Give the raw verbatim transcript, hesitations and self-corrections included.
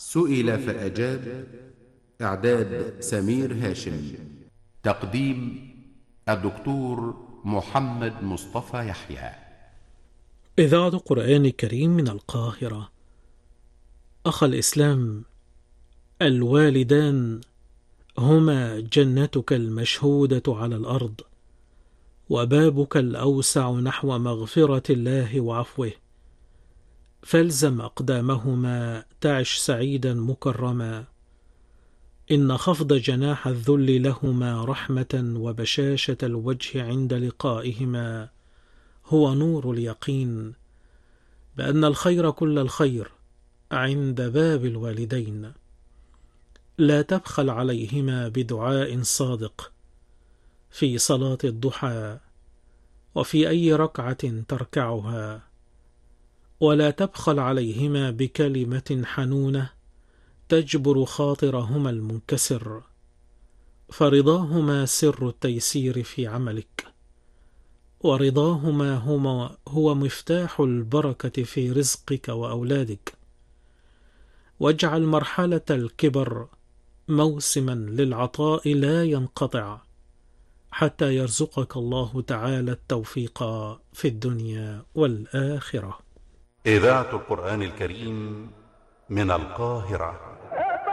سئل فأجاب. إعداد سمير هاشم. تقديم الدكتور محمد مصطفى يحيى. إذاعة قرآن الكريم من القاهرة. أخ الإسلام، الوالدان هما جنتك المشهودة على الأرض، وبابك الأوسع نحو مغفرة الله وعفوه، فالزم أقدامهما تعش سعيدا مكرما. إن خفض جناح الذل لهما رحمة، وبشاشة الوجه عند لقائهما هو نور اليقين بأن الخير كل الخير عند باب الوالدين. لا تبخل عليهما بدعاء صادق في صلاة الضحى وفي أي ركعة تركعها، ولا تبخل عليهما بكلمة حنونة تجبر خاطرهما المنكسر، فرضاهما سر التيسير في عملك، ورضاهما هما هو مفتاح البركة في رزقك وأولادك. واجعل مرحلة الكبر موسما للعطاء لا ينقطع، حتى يرزقك الله تعالى التوفيق في الدنيا والآخرة. إذاعة القرآن الكريم من القاهرة.